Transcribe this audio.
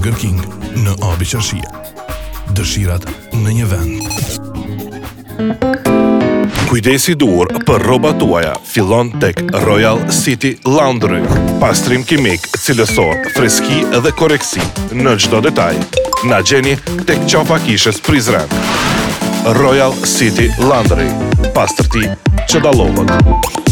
Burger King në Abi Qershia. Dëshirat në një vend. Kujdesi dur për rrobat tuaja fillon tek Royal City Laundry. Pastrim kimik, cilësor, freski dhe koreksi në çdo detaj. Na gjeni tek qofa kishës Prizren. Royal City Laundry. Pastërti që dallohet.